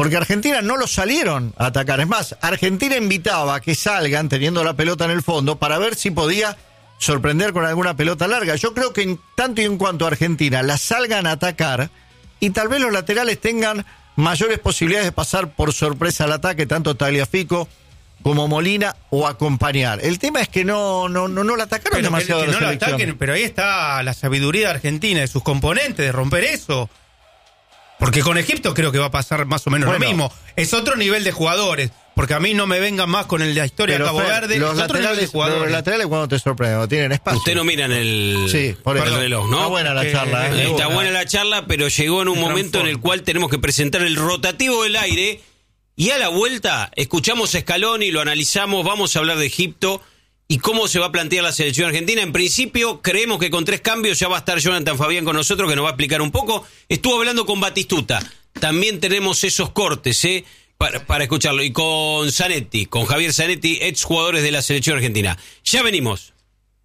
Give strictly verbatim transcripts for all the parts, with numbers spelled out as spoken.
porque Argentina no lo salieron a atacar. Es más, Argentina invitaba a que salgan teniendo la pelota en el fondo para ver si podía sorprender con alguna pelota larga. Yo creo que en tanto y en cuanto a Argentina la salgan a atacar y tal vez los laterales tengan mayores posibilidades de pasar por sorpresa al ataque, tanto Tagliafico como Molina, o acompañar. El tema es que no no no, no la atacaron pero demasiado que, que la no selección. la ataquen, pero ahí está la sabiduría de Argentina, de sus componentes, de romper eso. Porque con Egipto creo que va a pasar más o menos bueno, lo mismo. Es otro nivel de jugadores. Porque a mí no me vengan más con el de la historia de Cabo Fer, Verde. Los es otro nivel de laterales, jugadores. los laterales cuando te sorprenden, no tienen espacio. Usted no mira en el, sí, por el reloj, ¿no? Está buena la charla. Eh, ¿eh? Está buena la charla, pero llegó en un momento en el cual tenemos que presentar el rotativo del aire. Y a la vuelta, escuchamos a Scaloni, lo analizamos, vamos a hablar de Egipto y cómo se va a plantear la selección argentina. En principio, creemos que con tres cambios ya va a estar Jonathan Fabián con nosotros, que nos va a explicar un poco. Estuvo hablando con Batistuta. También tenemos esos cortes, ¿eh? Para, para escucharlo. Y con Zanetti, con Javier Zanetti, ex jugadores de la selección argentina. Ya venimos.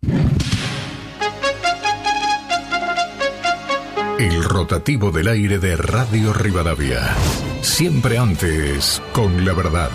El rotativo del aire de Radio Rivadavia. Siempre antes, con la verdad.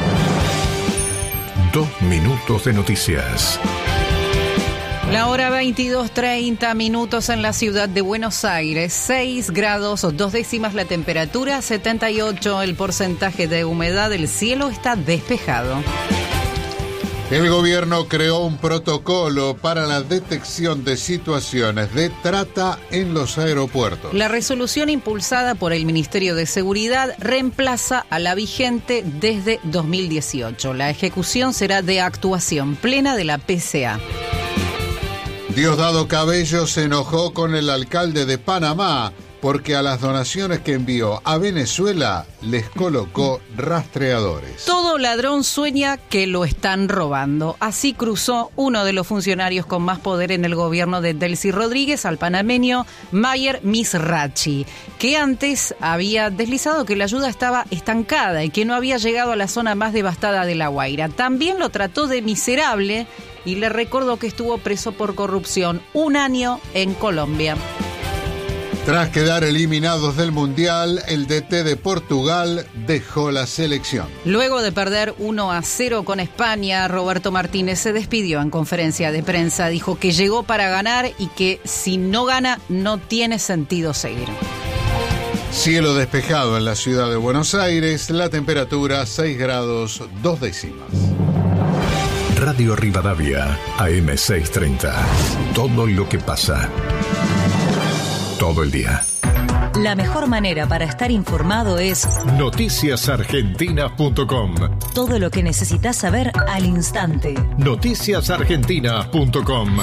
Dos minutos de noticias. La hora veintidós treinta minutos en la ciudad de Buenos Aires, seis grados, dos décimas la temperatura, setenta y ocho el porcentaje de humedad, el cielo está despejado. El gobierno creó un protocolo para la detección de situaciones de trata en los aeropuertos. La resolución impulsada por el Ministerio de Seguridad reemplaza a la vigente desde dos mil dieciocho. La ejecución será de actuación plena de la P C A. Diosdado Cabello se enojó con el alcalde de Panamá porque a las donaciones que envió a Venezuela les colocó rastreadores. Todo ladrón sueña que lo están robando. Así cruzó uno de los funcionarios con más poder en el gobierno de Delcy Rodríguez al panameño Mayer Mizrachi, que antes había deslizado que la ayuda estaba estancada y que no había llegado a la zona más devastada de La Guaira. También lo trató de miserable y le recordó que estuvo preso por corrupción un año en Colombia. Tras quedar eliminados del Mundial, el D T de Portugal dejó la selección. Luego de perder uno a cero con España, Roberto Martínez se despidió en conferencia de prensa. Dijo que llegó para ganar y que si no gana, no tiene sentido seguir. Cielo despejado en la ciudad de Buenos Aires, la temperatura seis grados dos décimas. Radio Rivadavia, A M seiscientos treinta. Todo lo que pasa. Todo el día. La mejor manera para estar informado es noticias argentinas punto com. Todo lo que necesitas saber al instante. noticias argentinas punto com.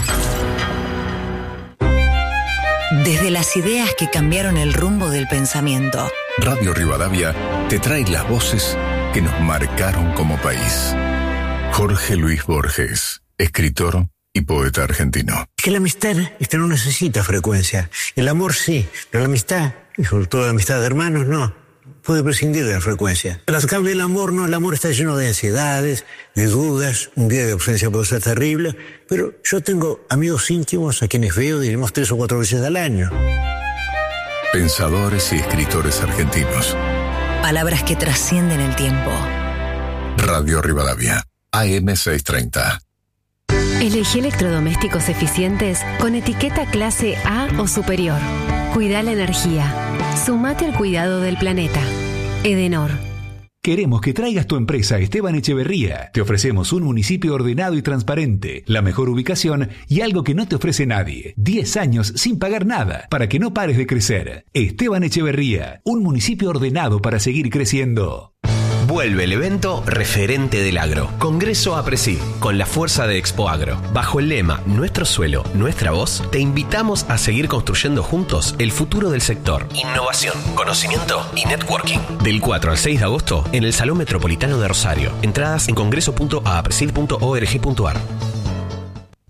Desde las ideas que cambiaron el rumbo del pensamiento. Radio Rivadavia te trae las voces que nos marcaron como país. Jorge Luis Borges, escritor y poeta argentino. Que la amistad esta no necesita frecuencia. El amor sí, pero la amistad, y sobre todo la amistad de hermanos, no. Puede prescindir de la frecuencia. En cambio, el amor no, el amor está lleno de ansiedades, de dudas, un día de ausencia puede ser terrible, pero yo tengo amigos íntimos a quienes veo, diremos, tres o cuatro veces al año. Pensadores y escritores argentinos. Palabras que trascienden el tiempo. Radio Rivadavia, A M seiscientos treinta. Elegí electrodomésticos eficientes con etiqueta clase A o superior. Cuida la energía. Sumate al cuidado del planeta. Edenor. Queremos que traigas tu empresa a Esteban Echeverría. Te ofrecemos un municipio ordenado y transparente, la mejor ubicación y algo que no te ofrece nadie. diez años sin pagar nada para que no pares de crecer. Esteban Echeverría, un municipio ordenado para seguir creciendo. Vuelve el evento referente del agro. Congreso APRESID, con la fuerza de Expo Agro. Bajo el lema Nuestro suelo, nuestra voz, te invitamos a seguir construyendo juntos el futuro del sector. Innovación, conocimiento y networking. Del cuatro al seis de agosto en el Salón Metropolitano de Rosario. Entradas en congreso punto apresid punto org punto ar.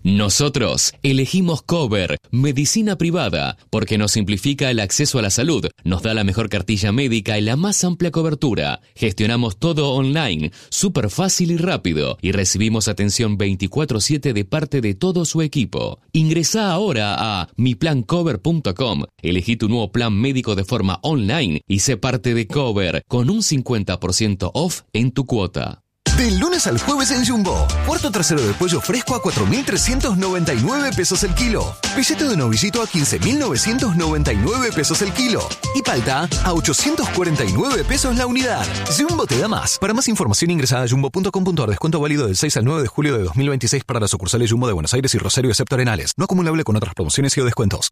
Nosotros elegimos Cover, medicina privada, porque nos simplifica el acceso a la salud, nos da la mejor cartilla médica y la más amplia cobertura. Gestionamos todo online, súper fácil y rápido, y recibimos atención veinticuatro siete de parte de todo su equipo. Ingresá ahora a mi plan cover punto com, elegí tu nuevo plan médico de forma online y sé parte de Cover, con un cincuenta por ciento off en tu cuota. Del lunes al jueves en Jumbo. Cuarto trasero de pollo fresco a cuatro mil trescientos noventa y nueve pesos el kilo. Billete de novillito a quince mil novecientos noventa y nueve pesos el kilo. Y palta a ochocientos cuarenta y nueve pesos la unidad. Jumbo te da más. Para más información ingresa a jumbo punto com punto a r. Descuento válido del seis al nueve de julio de dos mil veintiséis para las sucursales Jumbo de Buenos Aires y Rosario excepto Arenales. No acumulable con otras promociones y o descuentos.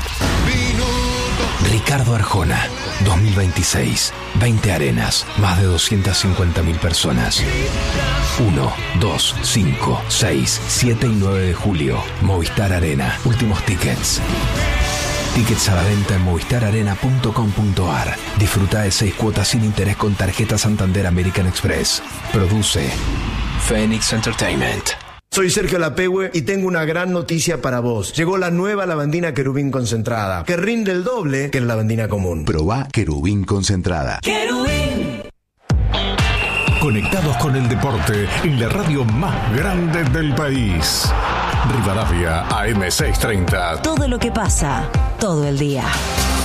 Ricardo Arjona, dos mil veintiséis, veinte arenas, más de doscientas cincuenta mil personas. uno, dos, cinco, seis, siete y nueve de julio, Movistar Arena, últimos tickets. Tickets a la venta en movistar arena punto com punto a r. Disfruta de seis cuotas sin interés con tarjeta Santander American Express. Produce Phoenix Entertainment. Soy Sergio Lapehue y tengo una gran noticia para vos. Llegó la nueva lavandina Querubín concentrada, que rinde el doble que la lavandina común. Probá Querubín concentrada. ¡Querubín! Conectados con el deporte en la radio más grande del país. Rivadavia A M seiscientos treinta. Todo lo que pasa, todo el día.